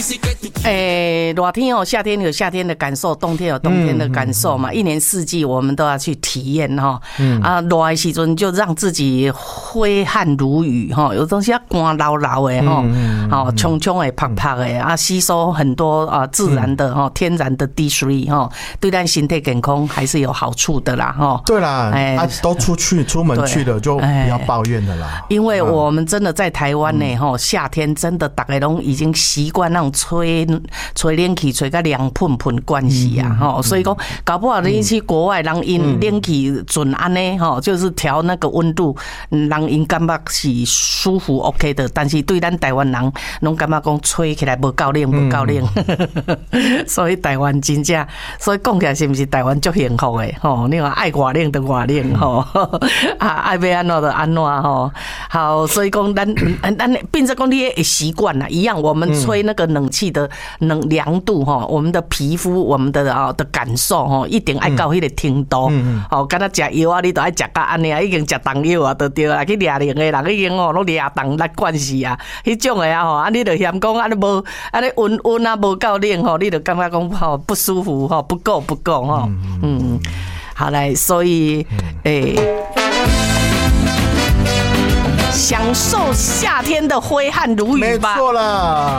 热天有夏天有夏天的感受，冬天有冬天的感受嘛。一年四季我们都要去体验哈。热的时阵就让自己挥汗如雨哈，有东西要汗流流的哈，冲冲的、啪啪的吸收很多自然的天然的 D3 哈，对咱身体健康还是有好处的啦哈。 对啦，都出门去了就不要抱怨的啦。 因为我们真的在台湾呢哈，夏天真的大家都已经习惯那种吹冷气吹到凉喷喷关系啊哈，所以讲搞不好你去国外，人因冷气准安呢哈，就是调那个温度，人因感觉是舒服 OK 的，但是对咱台湾人，拢感觉讲吹起来不够冷，不够冷，所以台湾真正，所以讲起来是不是台湾足幸福的吼？你话爱外冷就外冷吼，爱要安怎就安怎吼。好，所以讲咱变成讲你也习惯了一样，我们吹那个冷气的凉度哈，我们的皮肤，我们的感受哈，一定爱到迄个程度。哦，敢若食药啊，你都爱食到安尼啊，已经食重药啊，就对啦。去掠冷的人已经拢掠重力关系啊，迄种的啊你就嫌讲安尼无安尼温啊无够冷吼，你就感觉讲不舒服不够吼。好来，所以享受夏天的挥汗如雨吧。 没错了。